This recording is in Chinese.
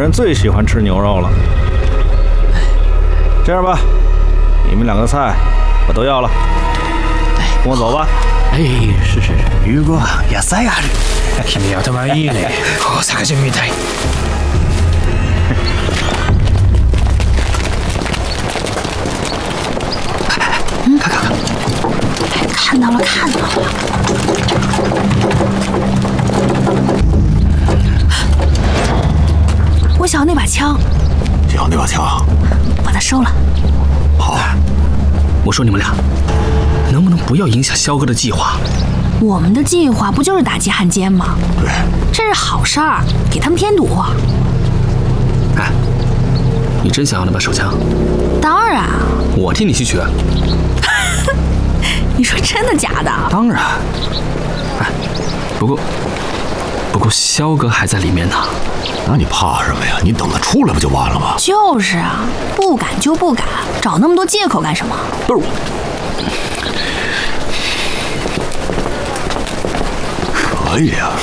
人最喜欢吃牛肉了。这样吧，你们2个菜我都要了，跟我走吧。 哎，是。 如果野菜ある。 君頭いいね。大阪人みたい。 看到了。我想要那把枪。 要那把枪？ 把它收了。 好。 我说你们俩，能不能不要影响萧哥的计划？ 我们的计划不就是打击汉奸吗？ 对， 这是好事儿，给他们添堵。 哎，你真想要那把手枪？ 当然。 我替你去取。 你说真的假的？ 当然。哎，不过萧哥还在里面呢。 那你怕什么呀？你等他出来不就完了吗？ 就是啊，不敢就不敢，找那么多借口干什么？ 不是我。 可以啊，